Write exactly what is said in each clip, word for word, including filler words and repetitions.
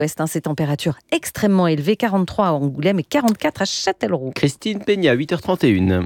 Ouest, hein, ces températures extrêmement élevées, quarante-trois à Angoulême et quarante-quatre à Châtellerault. Christine Peña, huit heures trente et une.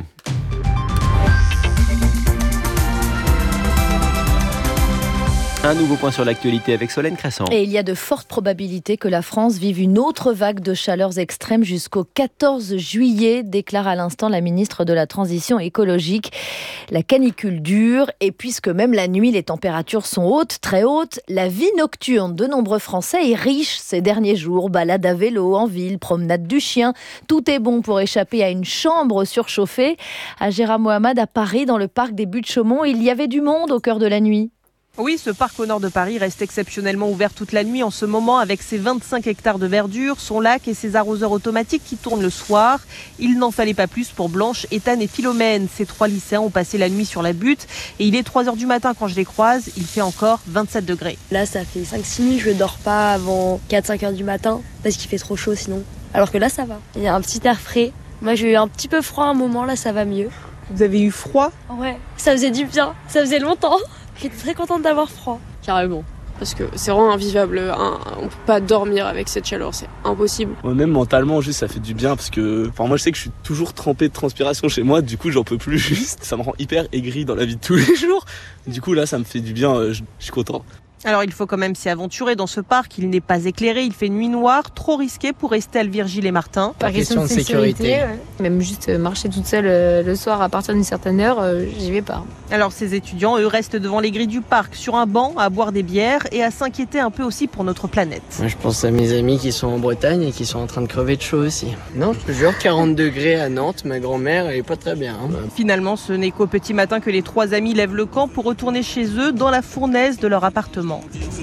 Un nouveau point sur l'actualité avec Solène Crescent. Et il y a de fortes probabilités que la France vive une autre vague de chaleurs extrêmes jusqu'au quatorze juillet, déclare à l'instant la ministre de la Transition écologique. La canicule dure et puisque même la nuit les températures sont hautes, très hautes, la vie nocturne de nombreux Français est riche ces derniers jours. Balade à vélo en ville, promenade du chien, tout est bon pour échapper à une chambre surchauffée. À Gérard Mohamed, à Paris, dans le parc des Buttes-Chaumont, il y avait du monde au cœur de la nuit. Oui, ce parc au nord de Paris reste exceptionnellement ouvert toute la nuit en ce moment avec ses vingt-cinq hectares de verdure, son lac et ses arroseurs automatiques qui tournent le soir. Il n'en fallait pas plus pour Blanche, Ethan et Philomène. Ces trois lycéens ont passé la nuit sur la butte et il est trois heures du matin quand je les croise. Il fait encore vingt-sept degrés. Là, ça fait cinq six nuits, je ne dors pas avant quatre cinq heures du matin parce qu'il fait trop chaud sinon. Alors que là, ça va. Il y a un petit air frais. Moi, j'ai eu un petit peu froid à un moment, là, ça va mieux. Vous avez eu froid ? Ouais, ça faisait du bien, ça faisait longtemps. J'étais très contente d'avoir froid. Carrément. Parce que c'est vraiment invivable. Un, on peut pas dormir avec cette chaleur, c'est impossible. Moi, même mentalement, juste ça fait du bien parce que, enfin, moi je sais que je suis toujours trempé de transpiration chez moi. Du coup, j'en peux plus. Juste, ça me rend hyper aigri dans la vie de tous les jours. Du coup, là, ça me fait du bien. Je, je suis content. Alors il faut quand même s'y aventurer dans ce parc, il n'est pas éclairé, il fait nuit noire, trop risqué pour Estelle, Virgile et Martin. Par question de sécurité, sécurité ouais. Même juste marcher toute seule euh, le soir à partir d'une certaine heure, euh, j'y vais pas. Alors ces étudiants, eux, restent devant les grilles du parc, sur un banc, à boire des bières et à s'inquiéter un peu aussi pour notre planète. Moi, je pense à mes amis qui sont en Bretagne et qui sont en train de crever de chaud aussi. Non, je te jure, quarante degrés à Nantes, ma grand-mère, elle est pas très bien. Hein. Finalement, ce n'est qu'au petit matin que les trois amis lèvent le camp pour retourner chez eux dans la fournaise de leur appartement.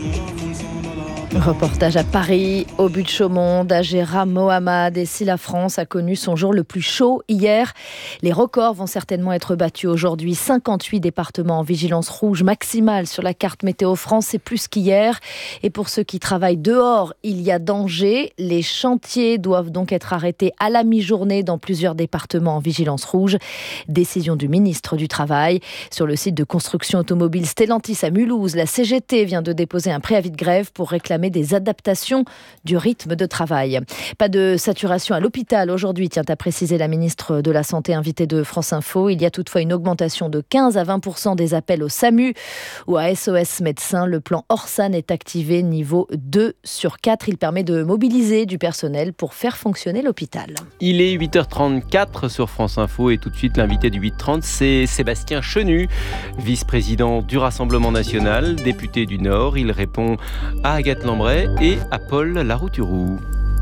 Reportage à Paris, au Buttes-Chaumont, d'Agera Mohamed. Et si la France a connu son jour le plus chaud hier, les records vont certainement être battus aujourd'hui. cinquante-huit départements en vigilance rouge maximale sur la carte Météo France, c'est plus qu'hier. Et pour ceux qui travaillent dehors, il y a danger. Les chantiers doivent donc être arrêtés à la mi-journée dans plusieurs départements en vigilance rouge. Décision du ministre du Travail. Sur le site de construction automobile Stellantis à Mulhouse, la C G T vient de déposer un préavis de grève pour réclamer des adaptations du rythme de travail. Pas de saturation à l'hôpital aujourd'hui, tient à préciser la ministre de la Santé invitée de France Info. Il y a toutefois une augmentation de quinze à vingt pour cent des appels au SAMU ou à S O S Médecins. Le plan Orsan est activé niveau deux sur quatre. Il permet de mobiliser du personnel pour faire fonctionner l'hôpital. Il est huit heures trente-quatre sur France Info et tout de suite l'invité du huit trente, c'est Sébastien Chenu, vice-président du Rassemblement National, député du Nord. Il répond à Agathe Lambray et à Paul Larouturou.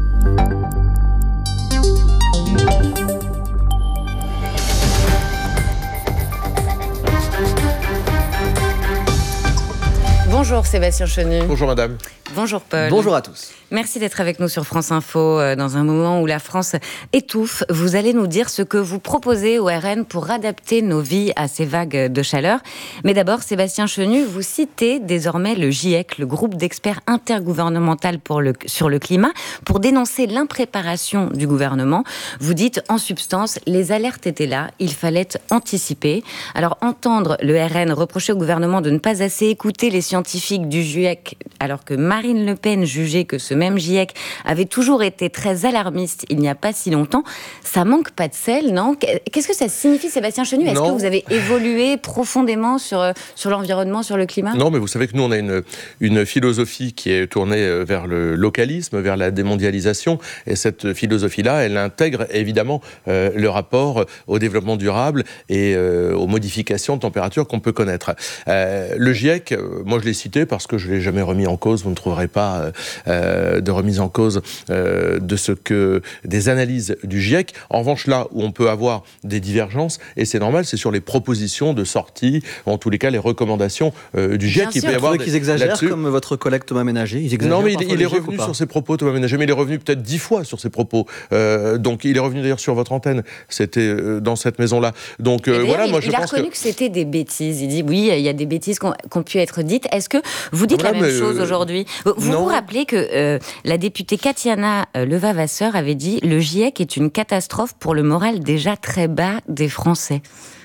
Bonjour Sébastien Chenu. Bonjour madame. Bonjour Paul. Bonjour à tous. Merci d'être avec nous sur France Info dans un moment où la France étouffe. Vous allez nous dire ce que vous proposez au R N pour adapter nos vies à ces vagues de chaleur. Mais d'abord, Sébastien Chenu, vous citez désormais le GIEC, le groupe d'experts intergouvernemental pour le, sur le climat, pour dénoncer l'impréparation du gouvernement. Vous dites en substance, les alertes étaient là, il fallait anticiper. Alors entendre le R N reprocher au gouvernement de ne pas assez écouter les scientifiques du GIEC, alors que Marine Le Pen jugeait que ce même GIEC avait toujours été très alarmiste il n'y a pas si longtemps, ça manque pas de sel, non ? Qu'est-ce que ça signifie, Sébastien Chenu ? Est-ce non. que vous avez évolué profondément sur, sur l'environnement, sur le climat ? Non, mais vous savez que nous, on a une, une philosophie qui est tournée vers le localisme, vers la démondialisation, et cette philosophie-là, elle intègre évidemment euh, le rapport au développement durable et euh, aux modifications de température qu'on peut connaître. Euh, le GIEC, euh, moi je l'ai cité parce que je ne l'ai jamais remis en cause, vous ne trouverez pas euh, de remise en cause euh, de ce que des analyses du GIEC. En revanche, là où on peut avoir des divergences, et c'est normal, c'est sur les propositions de sortie, en tous les cas les recommandations euh, du GIEC. Il peut y avoir qu'ils exagèrent là-dessus. Comme votre collègue Thomas Ménager. Ils exagèrent. Non, mais il, il est revenu sur ses propos, Thomas Ménager, mais il est revenu peut-être dix fois sur ses propos. Euh, donc il est revenu d'ailleurs sur votre antenne. C'était euh, dans cette maison-là. Donc euh, voilà, il, moi je il pense a reconnu que... que c'était des bêtises. Il dit oui, il y a des bêtises qui ont, qui ont pu être dites. Est-ce que vous dites voilà, la même chose euh... aujourd'hui ? Vous non. vous rappelez que euh, la députée Katiana euh, Leva-Vasseur avait dit « Le GIEC est une catastrophe pour le moral déjà très bas des Français ».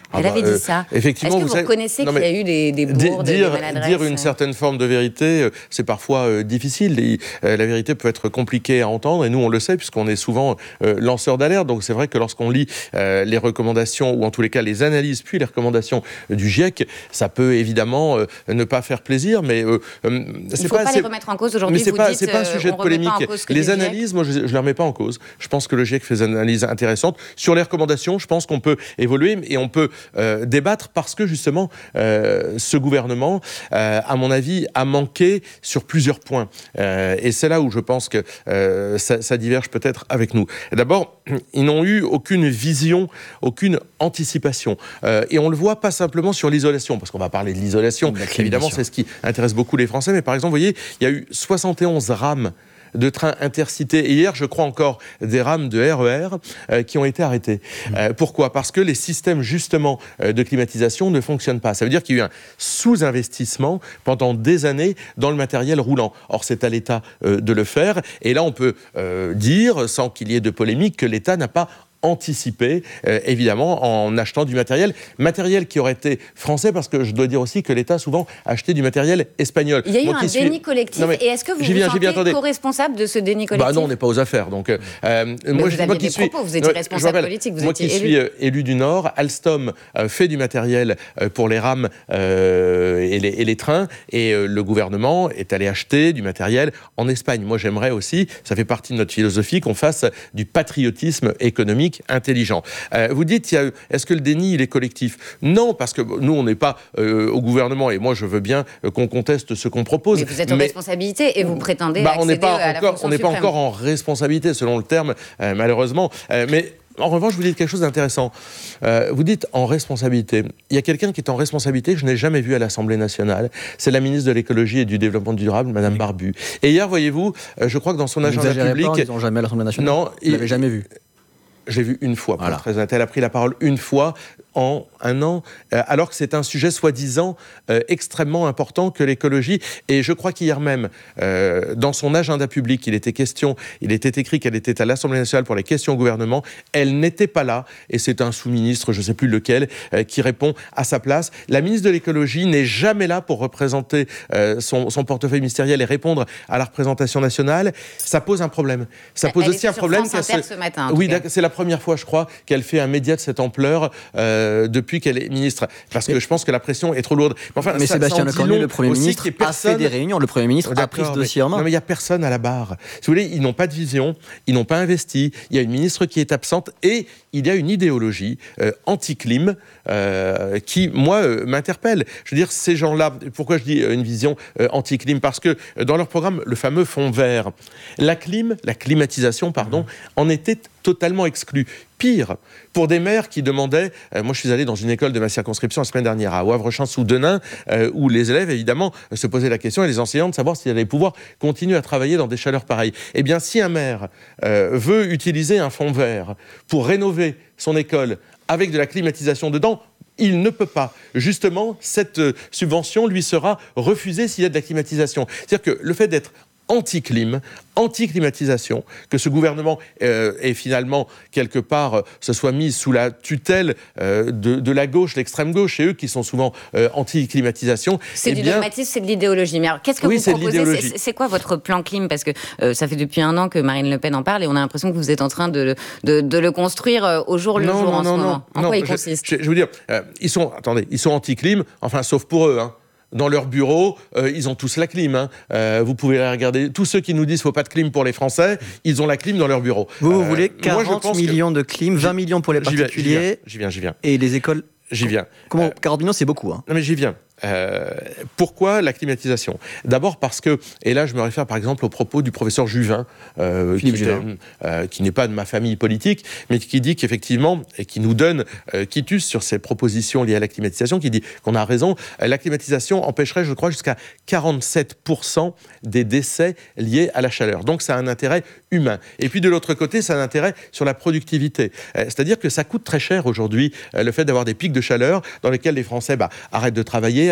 Elle bah, avait dit euh, ça. Effectivement, Est-ce que vous, vous savez, reconnaissez non, qu'il y a eu des, des bourdes, dire, des maladresses? Dire une certaine forme de vérité, euh, c'est parfois euh, difficile. Et, euh, la vérité peut être compliquée à entendre, et nous on le sait puisqu'on est souvent euh, lanceurs d'alerte. Donc c'est vrai que lorsqu'on lit euh, les recommandations, ou en tous les cas les analyses, puis les recommandations du GIEC, ça peut évidemment euh, ne pas faire plaisir, mais euh, euh, c'est il ne faut pas, pas les remettre en cause aujourd'hui. Mais c'est vous pas, dites, c'est pas un sujet de polémique. Les analyses, moi je ne les remets pas en cause. Je pense que le GIEC fait des analyses intéressantes. Sur les recommandations, je pense qu'on peut évoluer et on peut euh, débattre parce que justement euh, ce gouvernement, euh, à mon avis, a manqué sur plusieurs points. Euh, et c'est là où je pense que euh, ça, ça diverge peut-être avec nous. D'abord, ils n'ont eu aucune vision, aucune anticipation. Euh, et on le voit pas simplement sur l'isolation, parce qu'on va parler de l'isolation. Évidemment, c'est ce qui intéresse beaucoup les Français. Mais par exemple, vous voyez, il y a eu soixante et onze rames de trains intercités. Et hier, je crois encore, des rames de R E R euh, qui ont été arrêtées. Mmh. Euh, pourquoi ? Parce que les systèmes, justement, euh, de climatisation ne fonctionnent pas. Ça veut dire qu'il y a eu un sous-investissement pendant des années dans le matériel roulant. Or, c'est à l'État euh, de le faire. Et là, on peut euh, dire, sans qu'il y ait de polémique, que l'État n'a pas anticipé, euh, évidemment, en achetant du matériel. Matériel qui aurait été français, parce que je dois dire aussi que l'État a souvent acheté du matériel espagnol. Il y a eu Moi, un suis... déni collectif. Non, et est-ce que vous vous viens, sentez co-responsable de ce déni collectif ? Bah non, on n'est pas aux affaires. Donc, euh, mais moi, vous je, aviez moi qui des suis, propos, vous étiez ouais, responsable politique, vous moi étiez qui élu. suis euh, élu du Nord, Alstom euh, fait du matériel euh, pour les rames euh, et, les, et les trains, et euh, le gouvernement est allé acheter du matériel en Espagne. Moi, j'aimerais aussi, ça fait partie de notre philosophie, qu'on fasse du patriotisme économique intelligent. Euh, vous dites, il y a, est-ce que le déni, il est collectif ? Non, parce que nous, on n'est pas euh, au gouvernement, et moi, je veux bien euh, qu'on conteste ce qu'on propose. Mais vous êtes en mais, responsabilité, et vous prétendez bah, accéder on n'est pas à la encore, fonction on n'est pas suprême. encore en responsabilité, selon le terme, euh, malheureusement. Euh, mais en revanche, vous dites quelque chose d'intéressant. Euh, vous dites en responsabilité. Il y a quelqu'un qui est en responsabilité que je n'ai jamais vu à l'Assemblée nationale. C'est la ministre de l'écologie et du développement durable, Madame oui. Barbu. Et hier, voyez-vous, euh, je crois que dans son agenda public, pas, ils n'ont jamais à l'Assemblée nationale. Non, vous il... l'avez jamais vu. Je l'ai vu une fois, pour être très honnête. Elle a pris la parole une fois en un an, euh, alors que c'est un sujet soi-disant euh, extrêmement important que l'écologie. Et je crois qu'hier même, euh, dans son agenda public, il était question, il était écrit qu'elle était à l'Assemblée nationale pour les questions au gouvernement. Elle n'était pas là, et c'est un sous-ministre, je ne sais plus lequel, euh, qui répond à sa place. La ministre de l'écologie n'est jamais là pour représenter euh, son, son portefeuille ministériel et répondre à la représentation nationale. Ça pose un problème. Ça pose elle aussi un problème. France Inter ce matin, oui, c'est la première fois, je crois, qu'elle fait un média de cette ampleur. Euh, depuis qu'elle est ministre, parce que mais, je pense que la pression est trop lourde. Mais, enfin, mais ça, Sébastien Lecornu, le Premier ministre, personne... a fait des réunions. Le Premier ministre a pris ce dossier en main. Non, mais il n'y a personne à la barre. Si vous voulez, ils n'ont pas de vision, ils n'ont pas investi. Il y a une ministre qui est absente et il y a une idéologie euh, anti-clim euh, qui, moi, euh, m'interpelle. Je veux dire, ces gens-là, pourquoi je dis euh, une vision euh, anti-clim ? Parce que euh, dans leur programme, le fameux fonds vert, la clim, la climatisation, pardon, mmh. en était totalement exclue. Pire, pour des maires qui demandaient... Euh, moi, je suis allé dans une école de ma circonscription la semaine dernière, à Wavre-Champs-sous-Denain, euh, où les élèves, évidemment, euh, se posaient la question, et les enseignants, de savoir s'ils allaient pouvoir continuer à travailler dans des chaleurs pareilles. Eh bien, si un maire euh, veut utiliser un fonds vert pour rénover son école avec de la climatisation dedans, il ne peut pas. Justement, cette euh, subvention lui sera refusée s'il y a de la climatisation. C'est-à-dire que le fait d'être anti-clim, anti-climatisation, que ce gouvernement euh, ait finalement, quelque part, euh, se soit mis sous la tutelle euh, de, de la gauche, l'extrême gauche, et eux qui sont souvent euh, anti-climatisation. C'est eh du bien... dogmatisme, c'est de l'idéologie. Mais alors, qu'est-ce que oui, vous c'est proposez ? c'est, c'est quoi votre plan clim ? Parce que euh, ça fait depuis un an que Marine Le Pen en parle, et on a l'impression que vous êtes en train de, de, de le construire euh, au jour le non, jour non, en non, ce non, moment. En non, quoi il je, consiste ? je, je veux dire, euh, ils sont, attendez, ils sont anti-clim, enfin, sauf pour eux, hein. Dans leur bureau, euh, ils ont tous la clim. Hein. Euh, vous pouvez regarder. Tous ceux qui nous disent qu'il ne faut pas de clim pour les Français, ils ont la clim dans leur bureau. Vous, vous euh, voulez quarante millions que... de clim, vingt millions pour les particuliers. J'y viens, j'y viens. Et les écoles. J'y viens. Comment, quarante millions, c'est beaucoup. Hein. Non, mais j'y viens. Euh, pourquoi la climatisation ? D'abord parce que, et là je me réfère par exemple aux propos du professeur Juvin, euh, qui, Juvin. Était, euh, qui n'est pas de ma famille politique, mais qui dit qu'effectivement, et qui nous donne euh, quitus sur ces propositions liées à la climatisation, qui dit qu'on a raison, euh, la climatisation empêcherait, je crois, jusqu'à quarante-sept pour cent des décès liés à la chaleur. Donc ça a un intérêt humain. Et puis de l'autre côté, ça a un intérêt sur la productivité. Euh, c'est-à-dire que ça coûte très cher aujourd'hui, euh, le fait d'avoir des pics de chaleur dans lesquels les Français bah, arrêtent de travailler,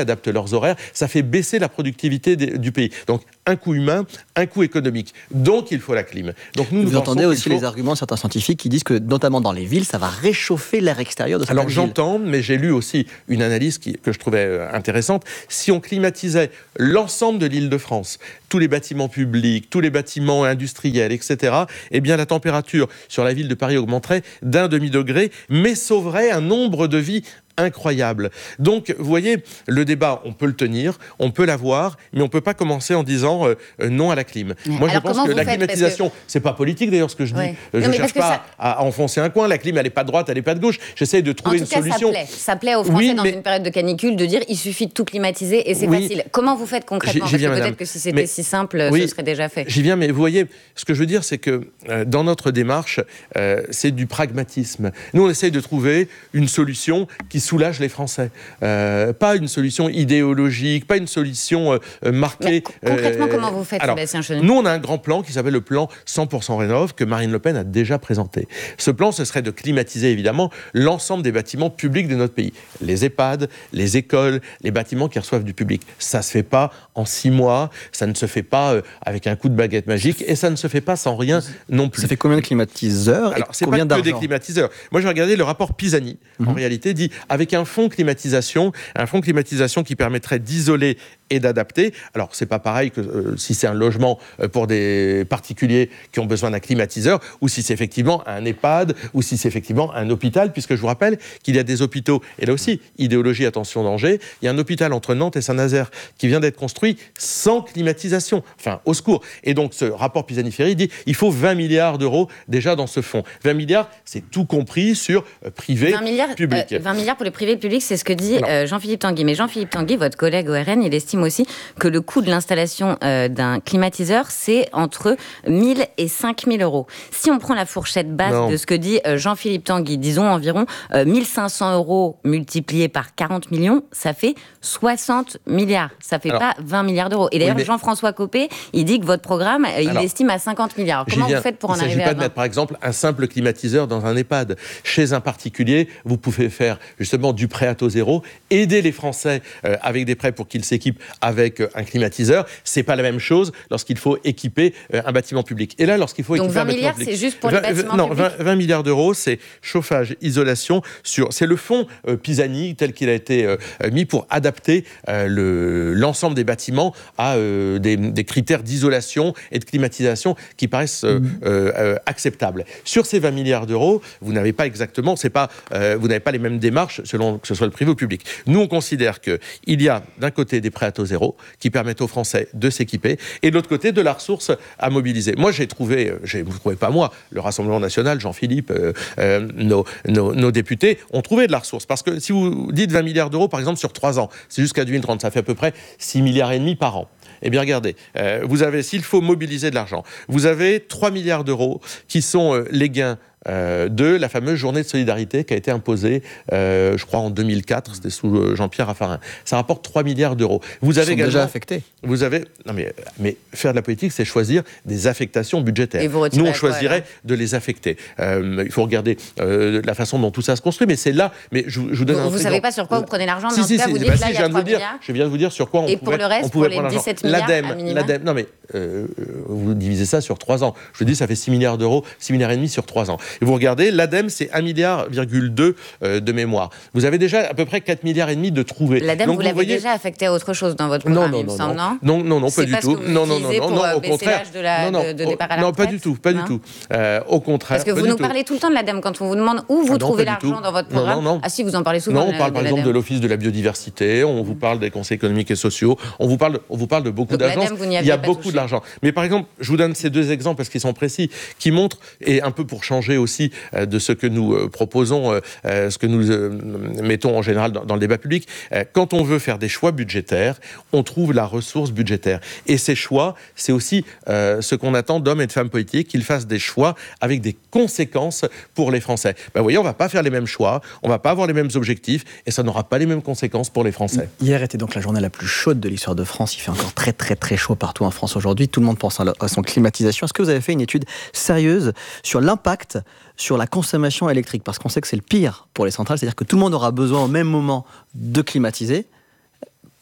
adaptent leurs horaires. Ça fait baisser la productivité des, du pays. Donc, un coût humain, un coût économique. Donc, il faut la clim. Donc, nous, Vous nous entendez aussi faut... les arguments de certains scientifiques qui disent que, notamment dans les villes, ça va réchauffer l'air extérieur de certaines Alors, villes. j'entends, mais j'ai lu aussi une analyse qui, que je trouvais intéressante. Si on climatisait l'ensemble de l'Île-de-France, tous les bâtiments publics, tous les bâtiments industriels, et cetera, eh bien, la température sur la ville de Paris augmenterait d'un demi-degré, mais sauverait un nombre de vies incroyable. Donc, vous voyez, le débat, on peut le tenir, on peut l'avoir, mais on ne peut pas commencer en disant euh, non à la clim. Ouais. Moi, Alors, je pense que la faites, climatisation, que... c'est pas politique d'ailleurs ce que je dis. Ouais. Je ne cherche pas ça... à, à enfoncer un coin. La clim, elle n'est pas de droite, elle n'est pas de gauche. J'essaye de trouver une solution. En tout cas, solution. Ça plaît. ça plaît aux Français oui, dans mais... une période de canicule de dire il suffit de tout climatiser et c'est oui. facile. Comment vous faites concrètement? J'y, j'y Parce que viens, peut-être madame. que si c'était mais... si simple, oui, ce serait déjà fait. J'y viens, mais vous voyez, ce que je veux dire, c'est que euh, dans notre démarche, euh, c'est du pragmatisme. Nous, on essaye de trouver une solution qui soulage les Français. Euh, pas une solution idéologique, pas une solution euh, marquée. Mais concrètement, euh, comment vous faites, alors, Sébastien Chenu? Nous, on a un grand plan qui s'appelle le plan cent pour cent Rénov', que Marine Le Pen a déjà présenté. Ce plan, ce serait de climatiser, évidemment, l'ensemble des bâtiments publics de notre pays. Les EHPAD, les écoles, les bâtiments qui reçoivent du public. Ça ne se fait pas en six mois, ça ne se fait pas euh, avec un coup de baguette magique, et ça ne se fait pas sans rien non plus. Ça fait combien de climatiseurs? Alors, c'est combien pas que d'argent? des climatiseurs. Moi, j'ai regardé le rapport Pisani. Mmh. En réalité, dit avec un fonds climatisation, un fonds climatisation qui permettrait d'isoler et d'adapter. Alors, c'est pas pareil que euh, si c'est un logement euh, pour des particuliers qui ont besoin d'un climatiseur, ou si c'est effectivement un EHPAD, ou si c'est effectivement un hôpital, puisque je vous rappelle qu'il y a des hôpitaux, et là aussi, idéologie, attention, danger, il y a un hôpital entre Nantes et Saint-Nazaire qui vient d'être construit sans climatisation. Enfin, au secours. Et donc, ce rapport Pisani-Ferry dit il faut vingt milliards d'euros déjà dans ce fonds. vingt milliards, c'est tout compris sur euh, privé, vingt milliards, public. Euh, vingt milliards pour le privé et le public, c'est ce que dit euh, Jean-Philippe Tanguy. Mais Jean-Philippe Tanguy, votre collègue au R N, il estime aussi que le coût de l'installation euh, d'un climatiseur, c'est entre mille et cinq mille euros. Si on prend la fourchette basse non. de ce que dit euh, Jean-Philippe Tanguy, disons environ euh, mille cinq cents euros multipliés par quarante millions, ça fait soixante milliards. Ça fait Alors, pas vingt milliards d'euros. Et d'ailleurs, oui, mais... Jean-François Copé, il dit que votre programme, euh, il Alors, estime à cinquante milliards. Alors, comment viens, vous faites pour en arriver à vingt? Il ne s'agit pas de mettre, par exemple, un simple climatiseur dans un EHPAD. Chez un particulier, vous pouvez faire justement du prêt à taux zéro, aider les Français euh, avec des prêts pour qu'ils s'équipent avec euh, un climatiseur. C'est pas la même chose lorsqu'il faut équiper euh, un bâtiment public. Et là, lorsqu'il faut Donc équiper un bâtiment milliards, public... Donc vingt milliards, c'est juste pour les bâtiments non, publics? vingt, vingt milliards d'euros, c'est chauffage, isolation. Sur, c'est le fonds euh, Pisani tel qu'il a été euh, mis pour adapter euh, le, l'ensemble des bâtiments à euh, des, des critères d'isolation et de climatisation qui paraissent euh, mmh. euh, euh, acceptables. Sur ces vingt milliards d'euros, vous n'avez pas exactement, c'est pas, euh, vous n'avez pas les mêmes démarches selon que ce soit le privé ou le public. Nous, on considère qu'il y a d'un côté des prêts à taux zéro qui permettent aux Français de s'équiper et de l'autre côté de la ressource à mobiliser. Moi, j'ai trouvé, j'ai, vous ne trouvez pas moi, le Rassemblement national, Jean-Philippe, euh, euh, nos, nos, nos députés ont trouvé de la ressource. Parce que si vous dites vingt milliards d'euros, par exemple, sur trois ans, c'est jusqu'à deux mille trente, ça fait à peu près six milliards et demi par an. Eh bien, regardez, euh, vous avez, s'il faut mobiliser de l'argent, vous avez trois milliards d'euros qui sont euh, les gains Euh, de la fameuse journée de solidarité qui a été imposée, euh, je crois, en deux mille quatre, c'était sous euh, Jean-Pierre Raffarin. Ça rapporte trois milliards d'euros. Vous avez Ils sont également, déjà affectés. Vous avez, non mais, mais faire de la politique, c'est choisir des affectations budgétaires. Nous, on choisirait quoi, de les affecter. Euh, il faut regarder euh, la façon dont tout ça se construit, mais c'est là. Mais je, je vous donne vous, un Vous ne savez pas sur quoi vous prenez l'argent, mais si, en si, tout cas, si, vous si, dites bah, là, si, il y a trois dire, milliards. je viens de vous dire sur quoi on Et pouvait, pour le reste, on pouvait pour les prendre dix-sept milliards, L'Adème, à minima. l'Adème, non mais euh, vous divisez ça sur trois ans. Je vous dis, ça fait six milliards d'euros, six milliards et demi sur trois ans. Et vous regardez, l'Adème, c'est un milliard virgule deux euh, de mémoire. Vous avez déjà à peu près quatre milliards et demi de trouvés. L'Adème, vous, vous l'avez voyez... déjà affecté à autre chose dans votre programme, non, non, il me non, semble, non Non, non, non, pas du tout. Non, non, non, non, non, au contraire. De la, non, non, de, de départ à la non, retraite, pas du tout, pas non. du tout. Euh, au contraire. Parce que vous nous tout. parlez tout le temps de l'Adème quand on vous demande où vous ah non, trouvez l'argent dans votre programme. Non, non, non. Ah si, vous en parlez souvent. Non, on de, parle de par exemple de l'Office de la biodiversité, on vous parle des conseils économiques et sociaux, on vous parle, on vous parle de beaucoup d'agences. Il y a beaucoup de l'argent. Mais par exemple, je vous donne ces deux exemples parce qu'ils sont précis, qui montrent, et un peu pour changer aussi euh, de ce que nous euh, proposons, euh, ce que nous euh, mettons en général dans, dans le débat public, euh, quand on veut faire des choix budgétaires, on trouve la ressource budgétaire. Et ces choix, c'est aussi euh, ce qu'on attend d'hommes et de femmes politiques, qu'ils fassent des choix avec des conséquences pour les Français. Ben, vous voyez, on ne va pas faire les mêmes choix, on ne va pas avoir les mêmes objectifs, et ça n'aura pas les mêmes conséquences pour les Français. Hier était donc la journée la plus chaude de l'histoire de France. Il fait encore très très très chaud partout en France aujourd'hui. Tout le monde pense à son climatisation. Est-ce que vous avez fait une étude sérieuse sur l'impact sur la consommation électrique? Parce qu'on sait que c'est le pire pour les centrales, c'est-à-dire que tout le monde aura besoin au même moment de climatiser.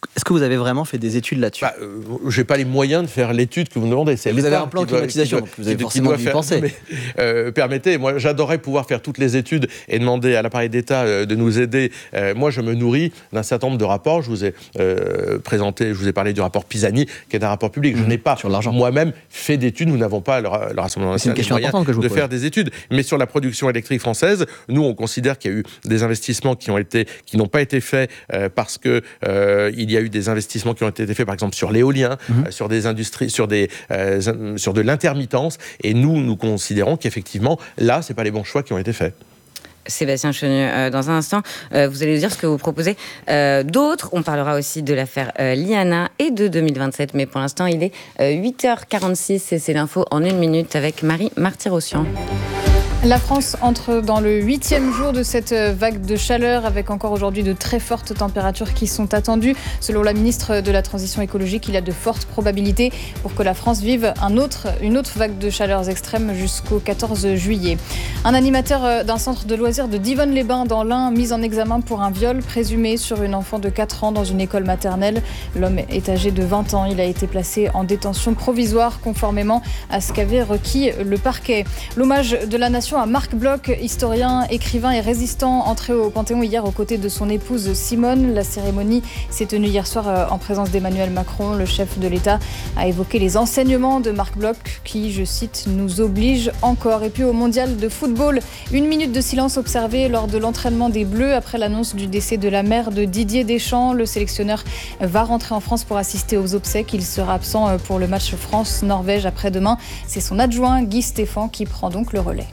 Est-ce que vous avez vraiment fait des études là-dessus? bah, euh, Je n'ai pas les moyens de faire l'étude que vous me demandez. C'est vous avez un plan de climatisation, donc vous avez forcément dû y penser. Mais, euh, permettez, moi j'adorerais pouvoir faire toutes les études et demander à l'appareil d'État euh, de nous aider. Euh, moi je me nourris d'un certain nombre de rapports. Je vous ai euh, présenté, je vous ai parlé du rapport Pisani, qui est un rapport public. Je mmh, n'ai pas moi-même fait d'études. Nous n'avons pas le, le Rassemblement national des moyens de faire des études. Mais sur la production électrique française, nous on considère qu'il y a eu des investissements qui ont été, qui n'ont pas été faits euh, parce que euh, il y a eu des investissements qui ont été faits, par exemple, sur l'éolien, mmh. euh, sur des industries, sur, des, euh, sur de l'intermittence. Et nous, nous considérons qu'effectivement, là, ce n'est pas les bons choix qui ont été faits. Sébastien Chenu, euh, dans un instant, euh, vous allez nous dire ce que vous proposez euh, d'autres. On parlera aussi de l'affaire euh, Liana et de deux mille vingt-sept. Mais pour l'instant, il est euh, huit heures quarante-six et c'est l'info en une minute avec Marie Marty-Rossian. La France entre dans le huitième jour de cette vague de chaleur avec encore aujourd'hui de très fortes températures qui sont attendues. Selon la ministre de la Transition écologique, il y a de fortes probabilités pour que la France vive un autre, une autre vague de chaleurs extrêmes jusqu'au quatorze juillet. Un animateur d'un centre de loisirs de Divonne-les-Bains dans l'Ain mis en examen pour un viol présumé sur une enfant de quatre ans dans une école maternelle. L'homme est âgé de vingt ans. Il a été placé en détention provisoire conformément à ce qu'avait requis le parquet. L'hommage de la nation à Marc Bloch, historien, écrivain et résistant, entré au Panthéon hier aux côtés de son épouse Simone. La cérémonie s'est tenue hier soir en présence d'Emmanuel Macron. Le chef de l'État a évoqué les enseignements de Marc Bloch qui, je cite, nous obligent encore. Et puis au mondial de football, une minute de silence observée lors de l'entraînement des Bleus après l'annonce du décès de la mère de Didier Deschamps. Le sélectionneur va rentrer en France pour assister aux obsèques. Il sera absent pour le match France-Norvège après-demain. C'est son adjoint Guy Stéphane qui prend donc le relais.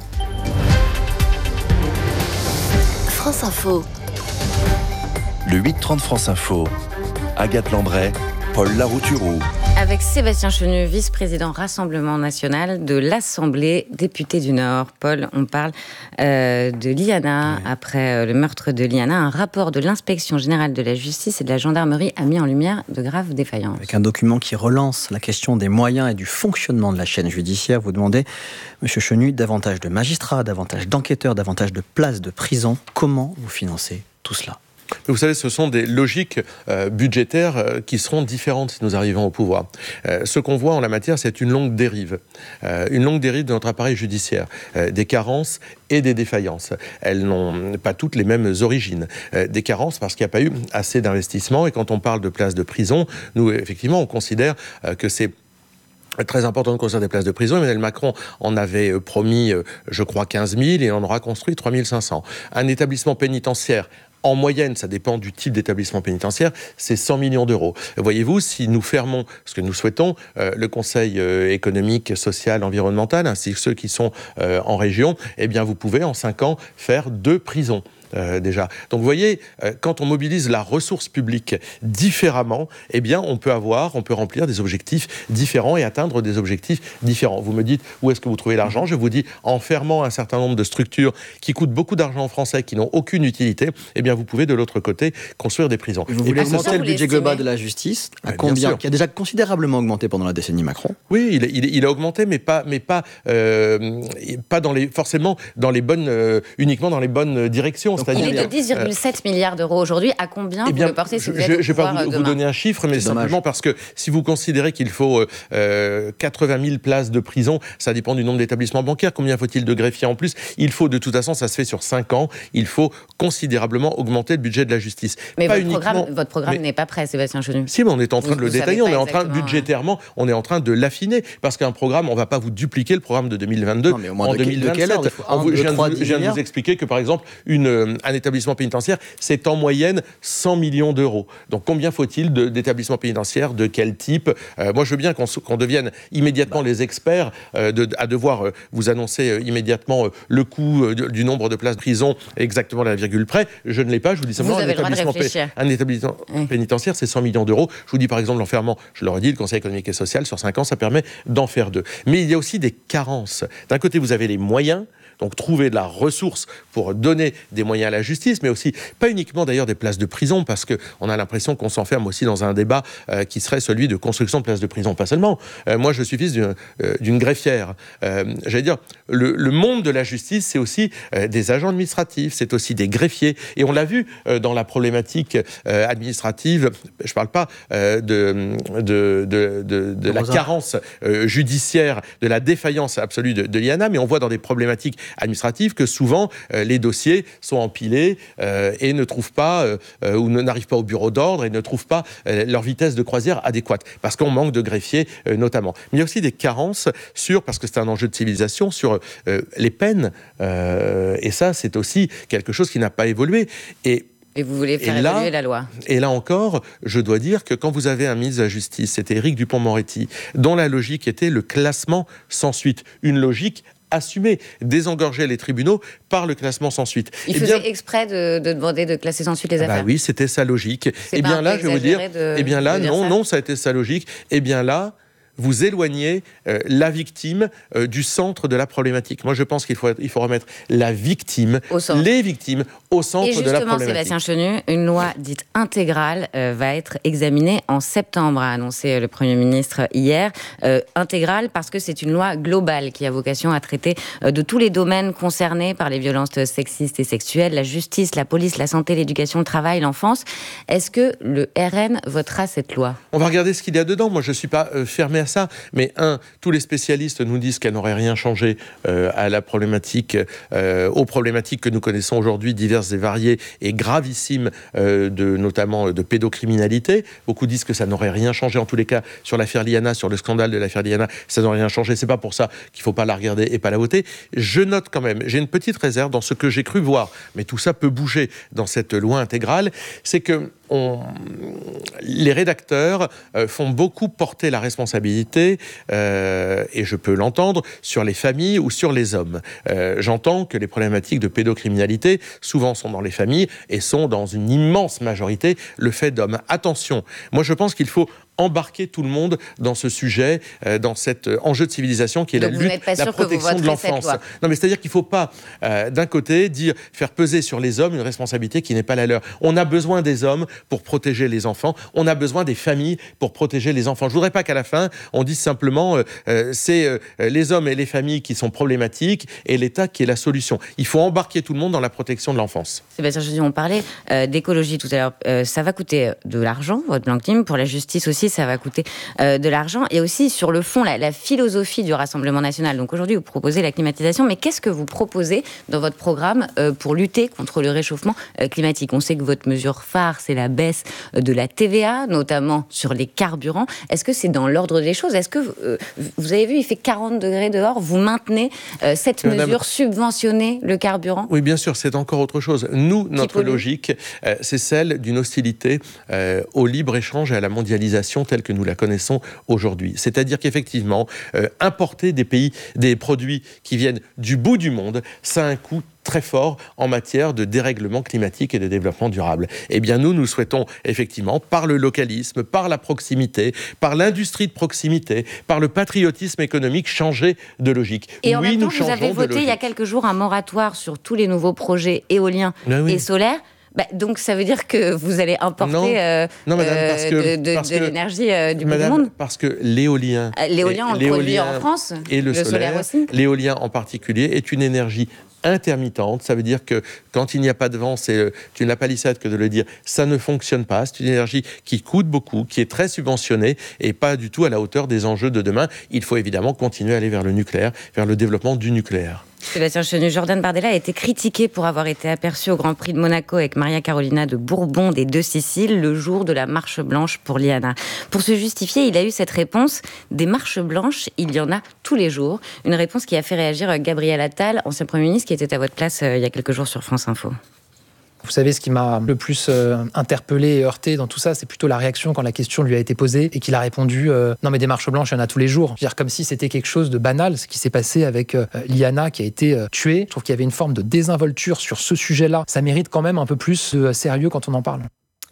France Info. Le huit trente France Info. Agathe Lambray, Paul Larouturou. Avec Sébastien Chenu, vice-président Rassemblement national de l'Assemblée, député du Nord. Paul, on parle euh, de Liana. Oui. Après euh, le meurtre de Liana, un rapport de l'Inspection générale de la justice et de la gendarmerie a mis en lumière de graves défaillances. Avec un document qui relance la question des moyens et du fonctionnement de la chaîne judiciaire, vous demandez, Monsieur Chenu, davantage de magistrats, davantage d'enquêteurs, davantage de places de prison. Comment vous financez tout cela ? Vous savez, ce sont des logiques euh, budgétaires euh, qui seront différentes si nous arrivons au pouvoir. Euh, ce qu'on voit en la matière, c'est une longue dérive. Euh, une longue dérive de notre appareil judiciaire. Euh, des carences et des défaillances. Elles n'ont pas toutes les mêmes origines. Euh, des carences parce qu'il n'y a pas eu assez d'investissement. Et quand on parle de places de prison, nous, effectivement, on considère euh, que c'est très important de construire des places de prison. Emmanuel Macron en avait promis, je crois, quinze mille et on en aura construit trois mille cinq cents. Un établissement pénitentiaire, en moyenne, ça dépend du type d'établissement pénitentiaire, c'est cent millions d'euros. Voyez-vous, si nous fermons, ce que nous souhaitons, euh, le Conseil euh, économique, social, environnemental, ainsi que ceux qui sont euh, en région, eh bien, vous pouvez, en cinq ans, faire deux prisons. Euh, déjà. Donc vous voyez, euh, quand on mobilise la ressource publique différemment, eh bien on peut avoir, on peut remplir des objectifs différents et atteindre des objectifs différents. Vous me dites où est-ce que vous trouvez l'argent ? Je vous dis en fermant un certain nombre de structures qui coûtent beaucoup d'argent aux Français, qui n'ont aucune utilité, eh bien vous pouvez de l'autre côté construire des prisons. Et vous voulez augmenter le budget global de la justice à combien ? Qui a déjà considérablement augmenté pendant la décennie Macron. Oui, il, il, il a augmenté, mais pas, mais pas, euh, pas dans les, forcément dans les bonnes, euh, uniquement dans les bonnes directions. Il est de dix virgule sept milliards d'euros aujourd'hui. À combien eh bien, vous le portez si vous êtes au pouvoir demain ? Je ne vais pas vous, vous donner un chiffre, mais c'est simplement parce que si vous considérez qu'il faut euh, quatre-vingt mille places de prison, ça dépend du nombre d'établissements bancaires. Combien faut-il de greffiers en plus ? Il faut, de toute façon, ça se fait sur cinq ans, il faut considérablement augmenter le budget de la justice. Mais pas votre, uniquement... programme, votre programme mais... n'est pas prêt, Sébastien Chenu. Si, mais on est en train vous, de le détailler. On est en train, exactement... budgétairement, on est en train de l'affiner. Parce qu'un programme, on ne va pas vous dupliquer le programme de deux mille vingt-deux non, mais au moins en de deux mille vingt-sept. De un, vous, deux, je viens, trois, de, je viens de vous expliquer que, par exemple, une, un établissement pénitentiaire, c'est en moyenne cent millions d'euros. Donc combien faut-il de, d'établissements pénitentiaires, de quel type ? euh, Moi, je veux bien qu'on, qu'on devienne immédiatement bah. les experts euh, de, à devoir euh, vous annoncer euh, immédiatement euh, le coût euh, du nombre de places de prison exactement à la virgule près. Je ne l'ai pas, je vous dis simplement vous un établissement, pé- un établissement oui. pénitentiaire, c'est cent millions d'euros. Je vous dis par exemple l'enfermement, je leur ai dit, le Conseil économique et social, sur cinq ans, ça permet d'en faire deux. Mais il y a aussi des carences. D'un côté, vous avez les moyens, donc trouver de la ressource pour donner des moyens à la justice, mais aussi, pas uniquement d'ailleurs des places de prison, parce qu'on a l'impression qu'on s'enferme aussi dans un débat euh, qui serait celui de construction de places de prison. Pas seulement. Euh, moi, je suis fils d'une, euh, d'une greffière. Euh, j'allais dire, le, le monde de la justice, c'est aussi euh, des agents administratifs, c'est aussi des greffiers. Et on l'a vu euh, dans la problématique euh, administrative, je ne parle pas euh, de, de, de, de, de la carence euh, judiciaire, de la défaillance absolue de, de l'I A N A, mais on voit dans des problématiques administratives que souvent euh, les dossiers sont empilés euh, et ne trouvent pas, euh, euh, ou n'arrivent pas au bureau d'ordre et ne trouvent pas euh, leur vitesse de croisière adéquate, parce qu'on manque de greffiers euh, notamment. Mais il y a aussi des carences sur, parce que c'est un enjeu de civilisation, sur euh, les peines, euh, et ça c'est aussi quelque chose qui n'a pas évolué. Et Et vous voulez faire là, évoluer la loi. Et là encore, je dois dire que quand vous avez un ministre de la Justice, c'était Éric Dupond-Moretti, dont la logique était le classement sans suite. Une logique assumée, désengorger les tribunaux par le classement sans suite. Il eh faisait bien, exprès de, de demander de classer sans suite les affaires. bah oui, c'était sa logique. C'est Eh pas bien un là, peu je vais vous dire, exagéré de- eh bien là, de dire non, ça non, ça a été sa logique. Eh bien là, vous éloignez euh, la victime euh, du centre de la problématique. Moi, je pense qu'il faut, il faut remettre la victime, les victimes, au centre Et de la justement, problématique. Sébastien Chenu, une loi dite intégrale euh, va être examinée en septembre, a annoncé euh, le Premier ministre hier. Euh, intégrale parce que c'est une loi globale qui a vocation à traiter euh, de tous les domaines concernés par les violences sexistes et sexuelles, la justice, la police, la santé, l'éducation, le travail, l'enfance. Est-ce que le R N votera cette loi ? On va regarder ce qu'il y a dedans. Moi, je ne suis pas euh, fermé à ça. Mais un, tous les spécialistes nous disent qu'elle n'aurait rien changé euh, à la problématique, euh, aux problématiques que nous connaissons aujourd'hui, diverses et variées et gravissimes, euh, de, notamment de pédocriminalité. Beaucoup disent que ça n'aurait rien changé, en tous les cas, sur l'affaire Liana, sur le scandale de l'affaire Liana, ça n'aurait rien changé. C'est pas pour ça qu'il ne faut pas la regarder et pas la voter. Je note quand même, j'ai une petite réserve dans ce que j'ai cru voir, mais tout ça peut bouger dans cette loi intégrale, c'est que On, les rédacteurs euh, font beaucoup porter la responsabilité, euh, et je peux l'entendre, sur les familles ou sur les hommes. Euh, j'entends que les problématiques de pédocriminalité souvent sont dans les familles et sont dans une immense majorité le fait d'hommes. Attention, moi je pense qu'il faut embarquer tout le monde dans ce sujet, euh, dans cet enjeu de civilisation qui est Donc la vous lutte, n'êtes pas la sûr que vous protection de voterez cette l'enfance. loi. Non, mais c'est-à-dire qu'il ne faut pas, euh, d'un côté, dire faire peser sur les hommes une responsabilité qui n'est pas la leur. On a besoin des hommes pour protéger les enfants. On a besoin des familles pour protéger les enfants. Je ne voudrais pas qu'à la fin, on dise simplement euh, euh, c'est euh, les hommes et les familles qui sont problématiques et l'État qui est la solution. Il faut embarquer tout le monde dans la protection de l'enfance. Sébastien Chenu, on parlait euh, d'écologie tout à l'heure. Euh, ça va coûter de l'argent, votre plan Climat. Pour la justice aussi, ça va coûter euh, de l'argent. Et aussi, sur le fond, la, la philosophie du Rassemblement national. Donc aujourd'hui, vous proposez la climatisation. Mais qu'est-ce que vous proposez dans votre programme euh, pour lutter contre le réchauffement euh, climatique ? On sait que votre mesure phare, c'est la baisse de la T V A, notamment sur les carburants. Est-ce que c'est dans l'ordre des choses ? Est-ce que, euh, vous avez vu, il fait quarante degrés dehors, vous maintenez euh, cette Madame... mesure, subventionner le carburant ? Oui, bien sûr, c'est encore autre chose. Nous, notre pollue. logique, euh, c'est celle d'une hostilité euh, au libre-échange et à la mondialisation telle que nous la connaissons aujourd'hui. C'est-à-dire qu'effectivement, euh, importer des pays, des produits qui viennent du bout du monde, ça a un coût très fort en matière de dérèglement climatique et de développement durable. Eh bien, nous, nous souhaitons effectivement, par le localisme, par la proximité, par l'industrie de proximité, par le patriotisme économique, changer de logique. Et en oui, même temps, nous vous changeons avez de voté il y a logique. quelques jours un moratoire sur tous les nouveaux projets éoliens Ah oui. et solaires. Bah, donc ça veut dire que vous allez importer Non. euh, Non, madame, euh, parce que- de, de- parce de que- l'énergie euh, du bout du Madame, monde. parce que l'éolien, Euh, l'éolien, on et- le produit l'éolien en France, et le, le solaire solaire, aussi. l'éolien en particulier, est une énergie intermittente. Ça veut dire que quand il n'y a pas de vent, c'est euh, une palissade que de le dire, ça ne fonctionne pas. C'est une énergie qui coûte beaucoup, qui est très subventionnée et pas du tout à la hauteur des enjeux de demain. Il faut évidemment continuer à aller vers le nucléaire, vers le développement du nucléaire. Sébastien Chenu, Jordan Bardella a été critiqué pour avoir été aperçu au Grand Prix de Monaco avec Maria Carolina de Bourbon des Deux Siciles le jour de la marche blanche pour l'I A N A. Pour se justifier, il a eu cette réponse: des marches blanches, il y en a tous les jours. Une réponse qui a fait réagir Gabriel Attal, ancien Premier ministre, qui était à votre place euh, il y a quelques jours sur France Info. Vous savez, ce qui m'a le plus euh, interpellé et heurté dans tout ça, c'est plutôt la réaction quand la question lui a été posée et qu'il a répondu euh, « Non mais des marches blanches, il y en a tous les jours ». Je veux dire, comme si c'était quelque chose de banal, ce qui s'est passé avec euh, l'I A N A qui a été euh, tuée. Je trouve qu'il y avait une forme de désinvolture sur ce sujet-là. Ça mérite quand même un peu plus de sérieux quand on en parle.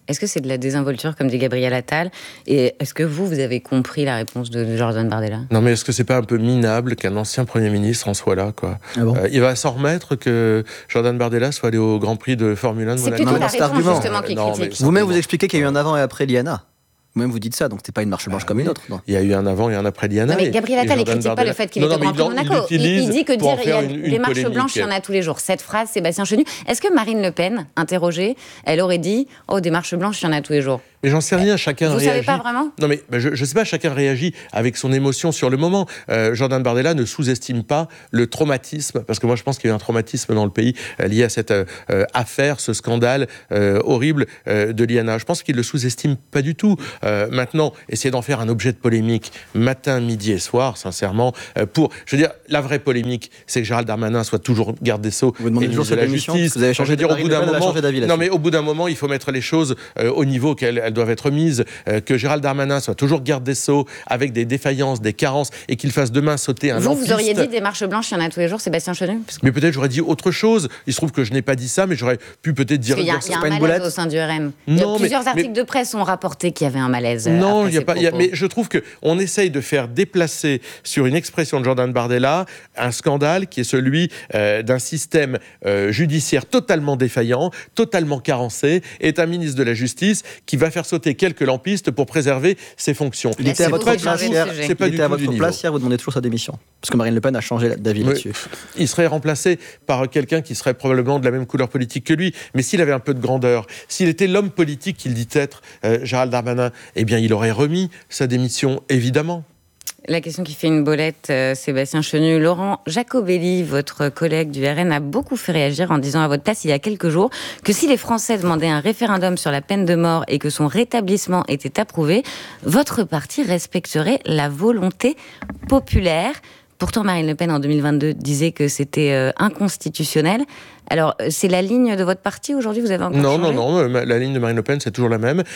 Est-ce que c'est de la désinvolture, comme dit Gabriel Attal? Et est-ce que vous, vous avez compris la réponse de Jordan Bardella? Non, mais est-ce que c'est pas un peu minable qu'un ancien Premier ministre en soit là, quoi? Ah bon euh, il va s'en remettre que Jordan Bardella soit allé au Grand Prix de Formule un. C'est plutôt non, la réponse, justement, qui euh, critique. Vous-même, vous expliquez qu'il y a eu un avant et après Liana. Vous-même, vous dites ça, donc c'était pas une marche blanche ah, comme oui. une autre. Non. Il y a eu un avant et un après Liana. Non, mais Gabriel Attal, il critique Bardella... pas le fait qu'il était au Grand Prix de Monaco. Il, il dit que dire il y a une, une des marches polémique. blanches, il y en a tous les jours. Cette phrase, Sébastien Chenu. Est-ce que Marine Le Pen, interrogée, elle aurait dit « Oh, des marches blanches, il y en a tous les jours ». Mais j'en sais rien, chacun Vous réagit. Vous savez pas vraiment? Non mais ben, je, je sais pas, chacun réagit avec son émotion sur le moment. Euh, Jordan Bardella ne sous-estime pas le traumatisme, parce que moi je pense qu'il y a eu un traumatisme dans le pays euh, lié à cette euh, affaire, ce scandale euh, horrible euh, de Liana. Je pense qu'il le sous-estime pas du tout. Euh, maintenant, essayer d'en faire un objet de polémique matin, midi et soir, sincèrement, euh, pour, je veux dire, la vraie polémique, c'est que Gérald Darmanin soit toujours garde des Sceaux et ministre de la Justice. Vous avez changé je veux dire, au bout d'un moment, d'avis non mais au bout d'un moment, il faut mettre les choses euh, au niveau qu'elles elles doivent être mises. Euh, que Gérald Darmanin soit toujours garde des Sceaux avec des défaillances, des carences et qu'il fasse demain sauter un Vous, lampiste. vous auriez dit des marches blanches, il y en a tous les jours, Sébastien Chenu? Mais peut-être j'aurais dit autre chose. Il se trouve que je n'ai pas dit ça, mais j'aurais pu peut-être dire. Parce qu'il y a, dire, il y a pas un une malaise boulette au sein du R M. Non, il y a plusieurs mais, articles mais... de presse ont rapporté qu'il y avait un malaise. Non, il y a pas. Y a, mais je trouve que on essaye de faire déplacer sur une expression de Jordan Bardella un scandale qui est celui euh, d'un système euh, judiciaire totalement défaillant, totalement carencé, et un ministre de la Justice qui va faire sauter quelques lampistes pour préserver ses fonctions. Il était à votre place hier, c'est pas du tout du niveau. Place hier, vous demandez toujours sa démission. Parce que Marine Le Pen a changé d'avis là-dessus. Il serait remplacé par quelqu'un qui serait probablement de la même couleur politique que lui. Mais s'il avait un peu de grandeur, s'il était l'homme politique qu'il dit être, euh, Gérald Darmanin, eh bien il aurait remis sa démission, évidemment. La question qui fait une bolette, euh, Sébastien Chenu. Laurent Jacobelli, votre collègue du R N, a beaucoup fait réagir en disant à votre place il y a quelques jours que si les Français demandaient un référendum sur la peine de mort et que son rétablissement était approuvé, votre parti respecterait la volonté populaire. Pourtant, Marine Le Pen, en deux mille vingt-deux, disait que c'était euh, inconstitutionnel. Alors, c'est la ligne de votre parti aujourd'hui? Vous avez encore Non, changé? non, non. La ligne de Marine Le Pen, c'est toujours la même.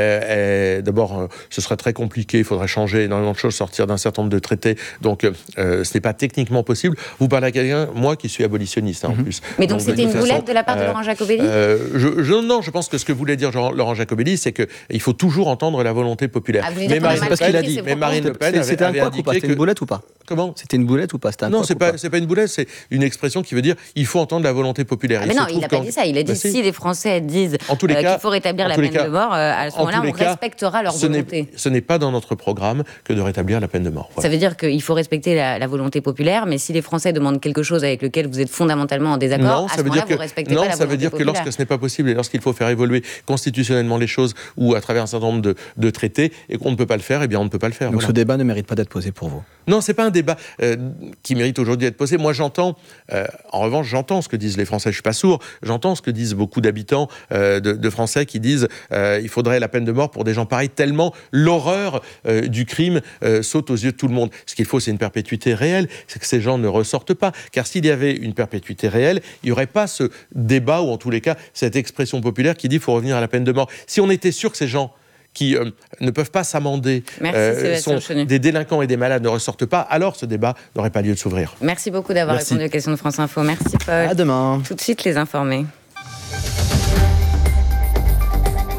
Euh, D'abord, euh, ce serait très compliqué. Il faudrait changer énormément de choses, sortir d'un certain nombre de traités. Donc, euh, ce n'est pas techniquement possible. Vous parlez à quelqu'un, moi, qui suis abolitionniste, hein, mm-hmm. en plus. Mais donc, donc c'était une façon, boulette de la part de euh, Laurent Jacobelli euh, je, je, Non, je pense que ce que voulait dire Jean, Laurent Jacobelli, c'est qu'il faut toujours entendre la volonté populaire. Ah, mais Marine, pas ce qu'il a dit. Mais Marine Le Pen c'était avait, un avait quoi, indiqué C'était une boulette ou pas? Comment? C'était une boulette ou pas? Un non, c'est pas, c'est pas une boulette, c'est une expression qui veut dire il faut entendre la volonté populaire. Ah, mais non, il n'a pas dit ça. Il a dit bah, si les Français disent euh, qu'il faut rétablir la peine cas, de mort, euh, à ce moment-là, on cas, respectera leur ce volonté. Ce n'est pas dans notre programme que de rétablir la peine de mort. Voilà. Ça veut dire qu'il faut respecter la, la volonté populaire, mais si les Français demandent quelque chose avec lequel vous êtes fondamentalement en désaccord, non, à ce moment-là, vous respectez non, pas la volonté populaire. Non, ça veut dire que lorsque ce n'est pas possible et lorsqu'il faut faire évoluer constitutionnellement les choses ou à travers un certain nombre de, de traités et qu'on ne peut pas le faire, eh bien on ne peut pas le faire. Donc voilà. Ce débat ne mérite pas d'être posé pour vous? Non, c'est pas un débat euh, qui mérite aujourd'hui d'être posé. Moi, j'entends, euh, en revanche, j'entends ce que disent les Français. Je suis pas sourd. J'entends ce que disent beaucoup d'habitants euh, de, de Français qui disent euh, il faudrait la peine de mort pour des gens pareils, tellement l'horreur euh, du crime euh, saute aux yeux de tout le monde. Ce qu'il faut, c'est une perpétuité réelle. C'est que ces gens ne ressortent pas. Car s'il y avait une perpétuité réelle, il n'y aurait pas ce débat ou en tous les cas cette expression populaire qui dit il faut revenir à la peine de mort. Si on était sûr que ces gens qui euh, ne peuvent pas s'amender, euh, sont Chenu. Des délinquants et des malades ne ressortent pas, alors ce débat n'aurait pas lieu de s'ouvrir. Merci beaucoup d'avoir Merci. répondu aux questions de France Info. Merci Paul. À demain. Tout de suite les informés.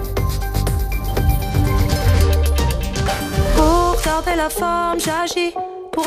Pour garder la forme, j'agis.